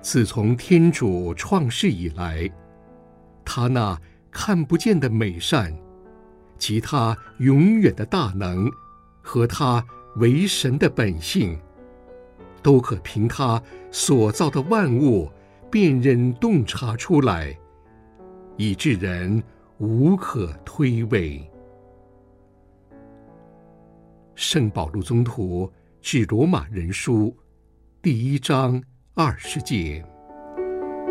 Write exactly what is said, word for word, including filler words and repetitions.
自从天主创世以来，他那看不见的美善，及他永远的大能和他为神的本性，都可凭他所造的万物辨认洞察出来，以致人无可推诿。圣保禄宗徒致罗马人书第一章二十节。